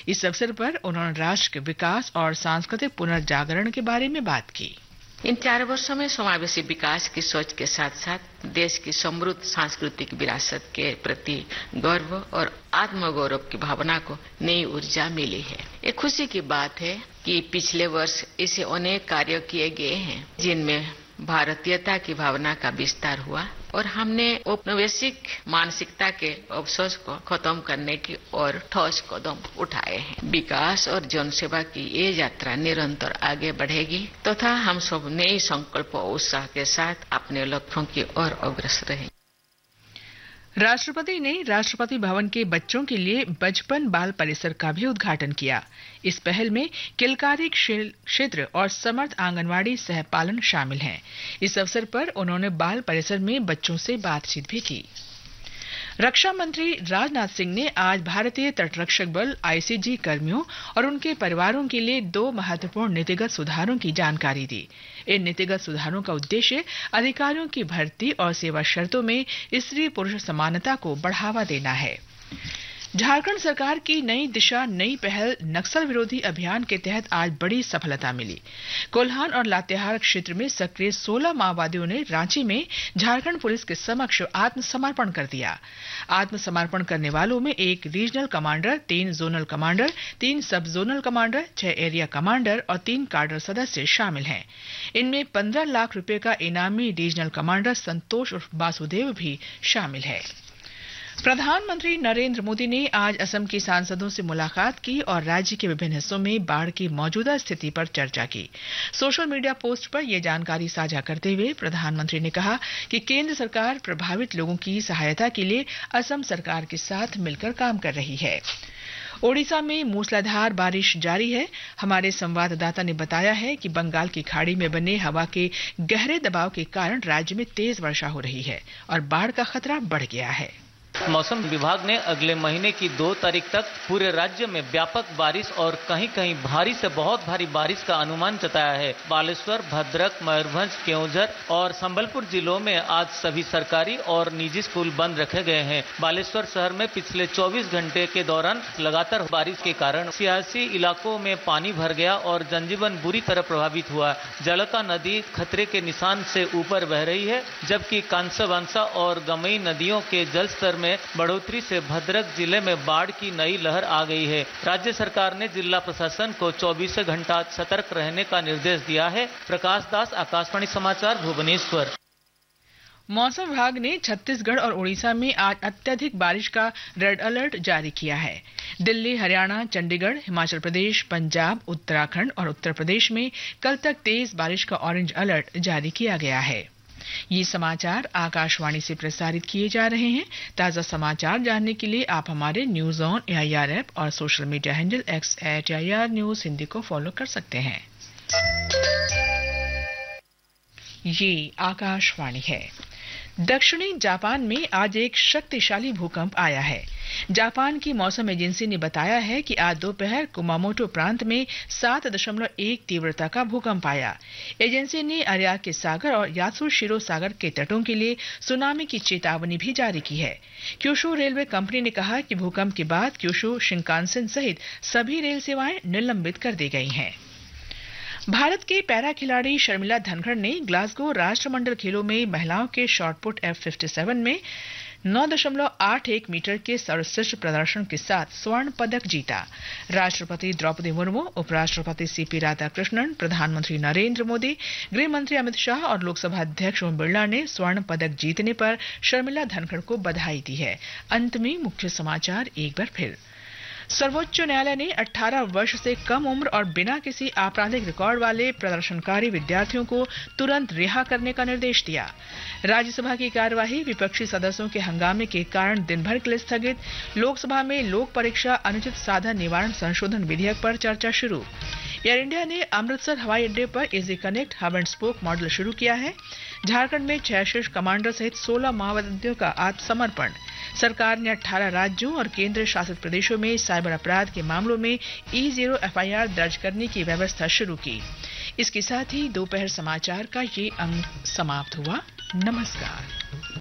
इस अवसर पर उन्होंने राष्ट्र के विकास और सांस्कृतिक पुनर्जागरण के बारे में बात की। इन 4 वर्षों में समावेशी विकास की सोच के साथ साथ देश की समृद्ध सांस्कृतिक विरासत के प्रति गर्व और आत्मगौरव की भावना को नई ऊर्जा मिली है। ये खुशी की बात है कि पिछले वर्ष ऐसे अनेक कार्य किए गए हैं जिनमें भारतीयता की भावना का विस्तार हुआ और हमने औपनिवेशिक मानसिकता के अवशोष को खत्म करने की ओर ठोस कदम उठाए हैं। विकास और जनसेवा की ये यात्रा निरंतर आगे बढ़ेगी तथा हम सब नए संकल्प और उत्साह के साथ अपने लक्ष्यों की ओर अग्रसर रहेंगे। राष्ट्रपति ने राष्ट्रपति भवन के बच्चों के लिए बचपन बाल परिसर का भी उद्घाटन किया। इस पहल में किलकारी क्षेत्र और समर्थ आंगनवाड़ी सहपालन शामिल हैं। इस अवसर पर उन्होंने बाल परिसर में बच्चों से बातचीत भी की। रक्षा मंत्री राजनाथ सिंह ने आज भारतीय तटरक्षक बल आईसीजी कर्मियों और उनके परिवारों के लिए 2 महत्वपूर्ण नीतिगत सुधारों की जानकारी दी। इन नीतिगत सुधारों का उद्देश्य अधिकारियों की भर्ती और सेवा शर्तों में स्त्री पुरुष समानता को बढ़ावा देना है। झारखंड सरकार की नई दिशा नई पहल नक्सल विरोधी अभियान के तहत आज बड़ी सफलता मिली। कोल्हान और लातेहार क्षेत्र में सक्रिय 16 माओवादियों ने रांची में झारखंड पुलिस के समक्ष आत्मसमर्पण कर दिया। आत्मसमर्पण करने वालों में 1 रीजनल कमांडर, 3 जोनल कमांडर, 3 सब जोनल कमांडर, 6 एरिया कमांडर और 3 काडर सदस्य शामिल हैं। इनमें 15 लाख रुपए का इनामी रीजनल कमांडर संतोष उर्फ वासुदेव भी शामिल है। प्रधानमंत्री नरेंद्र मोदी ने आज असम के सांसदों से मुलाकात की और राज्य के विभिन्न हिस्सों में बाढ़ की मौजूदा स्थिति पर चर्चा की। सोशल मीडिया पोस्ट पर यह जानकारी साझा करते हुए प्रधानमंत्री ने कहा कि केंद्र सरकार प्रभावित लोगों की सहायता के लिए असम सरकार के साथ मिलकर काम कर रही है। ओडिशा में मूसलाधार बारिश जारी है। हमारे संवाददाता ने बताया है कि बंगाल की खाड़ी में बने हवा के गहरे दबाव के कारण राज्य में तेज वर्षा हो रही है और बाढ़ का खतरा बढ़ गया है। मौसम विभाग ने अगले महीने की 2 तारीख तक पूरे राज्य में व्यापक बारिश और कहीं-कहीं भारी से बहुत भारी बारिश का अनुमान जताया है। बालेश्वर, भद्रक, मयूरभंज, केवंझर और संबलपुर जिलों में आज सभी सरकारी और निजी स्कूल बंद रखे गए हैं। बालेश्वर शहर में पिछले 24 घंटे के दौरान लगातार बारिश के कारण सियासी इलाकों में पानी भर गया और जनजीवन बुरी तरह प्रभावित हुआ। जलका नदी खतरे के निशान से ऊपर बह रही है, जबकि कांसावांसा और गमई नदियों के जलस्तर में बढ़ोतरी से भद्रक जिले में बाढ़ की नई लहर आ गई है। राज्य सरकार ने जिला प्रशासन को 24 घंटा सतर्क रहने का निर्देश दिया है। प्रकाश दास, आकाशवाणी समाचार, भुवनेश्वर। मौसम विभाग ने छत्तीसगढ़ और उड़ीसा में आज अत्यधिक बारिश का रेड अलर्ट जारी किया है। दिल्ली, हरियाणा, चंडीगढ़, हिमाचल प्रदेश, पंजाब, उत्तराखंड और उत्तर प्रदेश में कल तक तेज बारिश का ऑरेंज अलर्ट जारी किया गया है। ये समाचार आकाशवाणी से प्रसारित किए जा रहे हैं। ताजा समाचार जानने के लिए आप हमारे न्यूज ऑन AIR ऐप और social media handle X@AIR News Hindi को फॉलो कर सकते हैं। ये आकाशवाणी है। दक्षिणी जापान में आज एक शक्तिशाली भूकंप आया है। जापान की मौसम एजेंसी ने बताया है कि आज दोपहर कुमामोटो प्रांत में 7.1 तीव्रता का भूकंप आया। एजेंसी ने अरियाकी सागर और यात्सुशिरो सागर के तटों के लिए सुनामी की चेतावनी भी जारी की है। क्यूशू रेलवे कंपनी ने कहा कि भूकंप के बाद क्यूशू शिंकानसेन सहित सभी रेल सेवाएं निलंबित कर दी गई हैं। भारत के पैरा खिलाड़ी शर्मिला धनखड़ ने ग्लासगो राष्ट्रमंडल खेलों में महिलाओं के शॉटपुट F57 में 9.81 मीटर के सर्वश्रेष्ठ प्रदर्शन के साथ स्वर्ण पदक जीता। राष्ट्रपति द्रौपदी मुर्मू, उपराष्ट्रपति CP राधाकृष्णन, प्रधानमंत्री नरेंद्र मोदी, गृह मंत्री अमित शाह और लोकसभा अध्यक्ष ओम बिरला ने स्वर्ण पदक जीतने पर शर्मिला धनखड़ को बधाई दी है। अंत में मुख्य समाचार एक बार फिर। सर्वोच्च न्यायालय ने 18 वर्ष से कम उम्र और बिना किसी आपराधिक रिकॉर्ड वाले प्रदर्शनकारी विद्यार्थियों को तुरंत रिहा करने का निर्देश दिया। राज्यसभा की कार्यवाही विपक्षी सदस्यों के हंगामे के कारण दिन भर के लिए स्थगित। लोकसभा में लोक परीक्षा अनुचित साधन निवारण संशोधन विधेयक पर चर्चा शुरू। एयर इंडिया ने अमृतसर हवाई अड्डे पर easy connect hub and spoke model शुरू किया है। झारखंड में 6 शीर्ष कमांडर सहित 16 माओवादियों का आत्मसमर्पण। सरकार ने 18 राज्यों और केंद्र शासित प्रदेशों में साइबर अपराध के मामलों में E0 FIR दर्ज करने की व्यवस्था शुरू की। इसके साथ ही दोपहर समाचार का ये अंक समाप्त हुआ। नमस्कार।